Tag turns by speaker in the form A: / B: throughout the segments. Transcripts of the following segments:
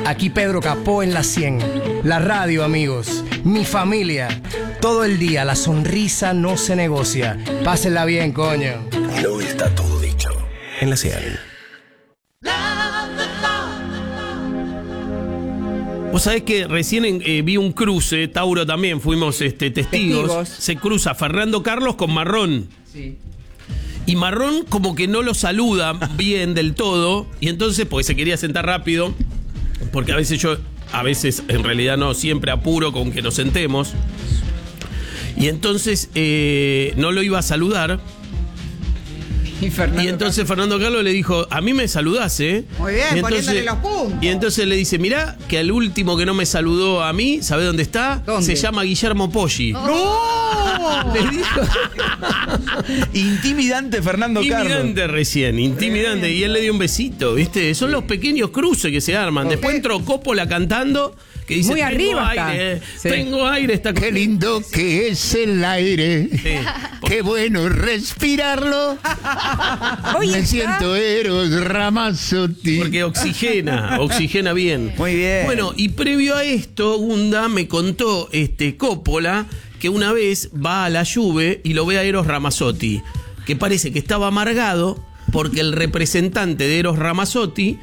A: Aquí Pedro Capó en la 100. La radio, amigos. Mi familia. Todo el día, la sonrisa no se negocia. Pásenla bien, coño.
B: No está todo dicho en la 100.
C: Vos sabés que recién vi un cruce, Tauro también, fuimos testigos. Se cruza Fernando Carlos con Marrón.
A: Sí.
C: Y Marrón como que no lo saluda bien del todo. Y entonces, porque se quería sentar rápido, porque a veces en realidad no, siempre apuro con que nos sentemos. Y entonces no lo iba a saludar. Y entonces Fernando Carlos le dijo, a mí me saludás, ¿eh?
D: Muy bien,
C: y
D: poniéndole los puntos.
C: Y entonces le dice, mirá, que al último que no me saludó a mí, ¿sabe dónde está?
D: ¿Dónde?
C: Se llama Guillermo Poggi.
D: ¡No!
C: Le dijo.
E: Intimidante Fernando Carlos.
C: Intimidante recién, intimidante. Y él le dio un besito, ¿viste? Son los pequeños cruces que se arman. Después entró Coppola cantando, que dice,
D: muy
C: tengo
D: arriba
C: aire,
D: está. Sí.
C: tengo aire. Está
E: Qué lindo que es el aire.
C: Sí.
E: Qué bueno respirarlo. Me siento Eros Ramazzotti.
C: Porque oxigena bien.
E: Muy bien.
C: Bueno, y previo a esto, Gunda me contó Coppola que una vez va a la Juve y lo ve a Eros Ramazzotti, que parece que estaba amargado porque el representante de Eros Ramazzotti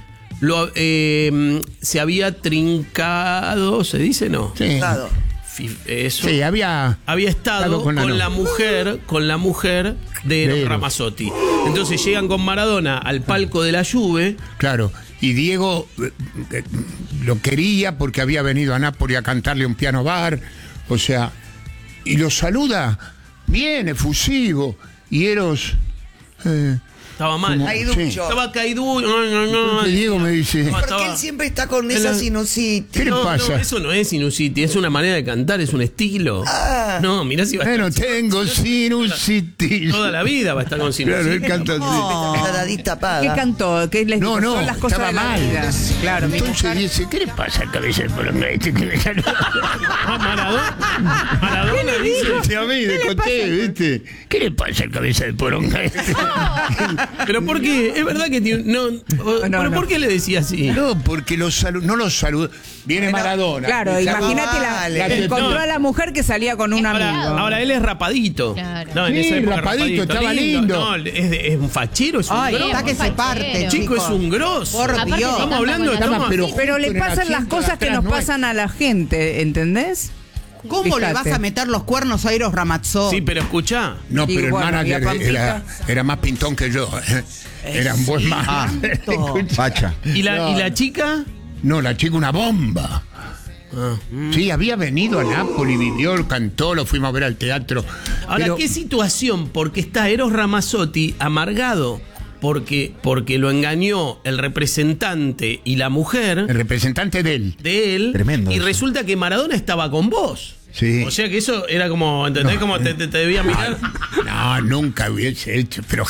C: se había trincado, ¿se dice? No.
E: Sí.
C: Eso.
E: Sí, había
C: estado con la mujer de Eros Ramazzotti. Entonces llegan con Maradona al palco de la Juve.
E: Claro, y Diego lo quería porque había venido a Nápoles a cantarle un piano bar, o sea, y lo saluda bien, efusivo, y Eros...
C: Estaba mal.
D: Caiducho.
C: Estaba caiducho. No.
E: Y Diego me dice...
D: Porque él siempre está con esa sinusitis.
E: ¿Qué le pasa?
C: No, eso no es sinusitis, es una manera de cantar, es un estilo. No, mirá si va a estar.
E: Bueno, tengo sinusitis.
C: Toda la vida va a estar con sinusitis.
E: Claro, él canta así.
D: ¿Qué cantó? ¿Qué les dijo?
E: No,
D: Son las cosas
E: estaba
D: de la
E: mal.
D: vida. Claro, mi
E: Entonces
D: mujer.
E: dice, ¿qué le pasa al cabeza de poronga este que me saluda?
C: Maradona dice.
E: Sí, a mí, de Coté, ¿viste? ¿Qué le pasa al cabeza de poronga este?
C: Pero ¿por qué? Es verdad que pero ¿por qué le decía así?
E: No, porque no los saludó. Viene Maradona.
D: Claro, imagínate encontró a la mujer que salía con un amigo.
C: Ahora él es rapadito.
F: Claro.
C: No, en
E: Sí,
C: esa época
E: rapadito, estaba lindo.
C: No, es un fachero, es un
D: Ay,
C: grosso.
D: está que se parte,
C: Chico, es un grosso.
D: Por
F: Aparte
D: Dios.
F: le
C: Estamos hablando de
F: canta con la-
D: Pero le
E: justo en el
D: pasan las
E: asiento
D: cosas que
E: atrás
D: nos pasan a la gente, ¿entendés?
G: ¿Cómo le vas a meter los cuernos a Eros Ramazzotti?
C: Sí, pero escuchá.
E: No,
D: Y
E: pero
D: bueno,
E: el
D: y a
E: manager era más pintón que yo. Era un buen manager.
H: Facha.
C: ¿Y la chica?
E: No, la chica una bomba. Sí, había venido a Nápoles, vivió, cantó, lo fuimos a ver al teatro.
C: Ahora,
E: Pero-
C: ¿qué situación? Porque está Eros Ramazzotti amargado porque lo engañó el representante y la mujer
E: El representante de él.
C: de él.
H: Tremendo
C: Y
H: eso.
C: resulta que Maradona estaba con vos.
E: Sí.
C: O sea que eso era como, ¿entendés? Como te debía mirar.
E: No, nunca hubiese hecho, pero